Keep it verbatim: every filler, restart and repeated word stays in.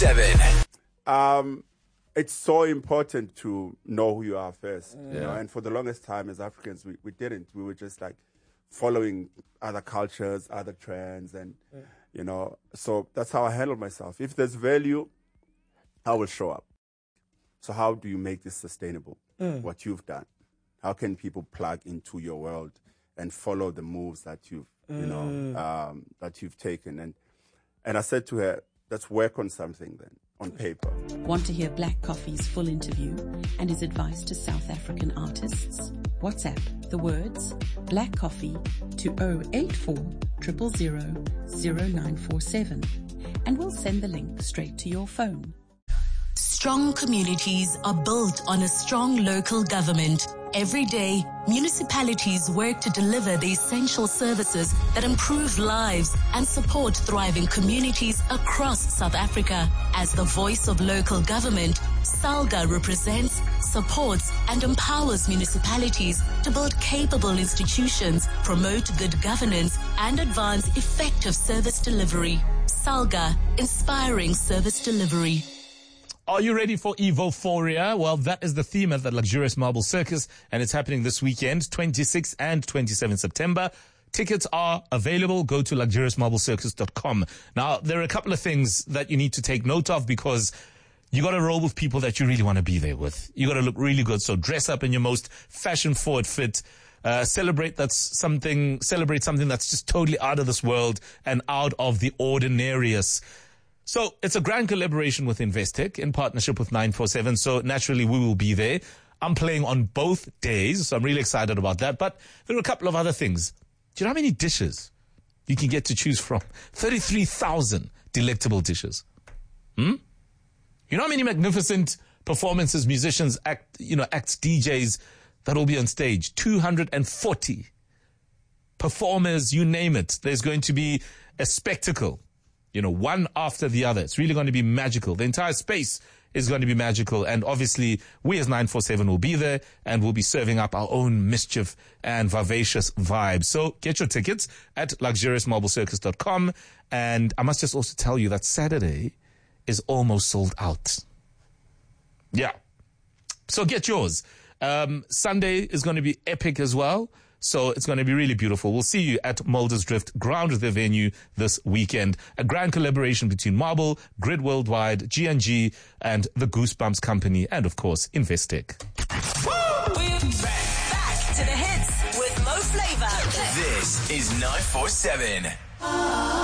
seven. Um, it's so important to know who you are first. Yeah. You know? And for the longest time as Africans, we, we didn't. We were just like following other cultures, other trends, and, yeah. you know, so that's how I handle myself. If there's value, I will show up. So how do you make this sustainable? Mm. What you've done? How can people plug into your world and follow the moves that you've, mm. you know, um, that you've taken? And and I said to her, let's work on something then, on paper. Want to hear Black Coffee's full interview and his advice to South African artists? WhatsApp the words Black Coffee to zero eight four zero zero zero zero nine four seven and we'll send the link straight to your phone. Strong communities are built on a strong local government. Every day, municipalities work to deliver the essential services that improve lives and support thriving communities across South Africa. As the voice of local government, SALGA represents, supports, and empowers municipalities to build capable institutions, promote good governance, and advance effective service delivery. SALGA, inspiring service delivery. Are you ready for Evophoria? Well, that is the theme at the Luxurious Marble Circus, and it's happening this weekend, twenty-sixth and twenty-seventh September. Tickets are available. Go to luxurious marble circus dot com. Now, there are a couple of things that you need to take note of because you got to roll with people that you really want to be there with. You got to look really good. So dress up in your most fashion-forward fit. Uh, celebrate that's something, celebrate something that's just totally out of this world and out of the ordinarious. So it's a grand collaboration with Investec in partnership with nine four seven. So naturally we will be there. I'm playing on both days, so I'm really excited about that. But there are a couple of other things. Do you know how many dishes you can get to choose from? thirty-three thousand delectable dishes. Hmm? You know how many magnificent performances, musicians, act, you know, acts, D Js that will be on stage? two hundred forty performers, you name it. There's going to be a spectacle. You know, one after the other. It's really going to be magical. The entire space is going to be magical. And obviously, we as nine four seven will be there and we'll be serving up our own mischief and vivacious vibes. So get your tickets at luxurious marble circus dot com. And I must just also tell you that Saturday is almost sold out. Yeah. So get yours. Um, Sunday is going to be epic as well. So it's going to be really beautiful. We'll see you at Mulder's Drift, ground with the venue this weekend. A grand collaboration between Marble, Grid Worldwide, G and G, and the Goosebumps Company, and of course, Investec. We're back, back to the hits with Mo Flava. This is nine four seven.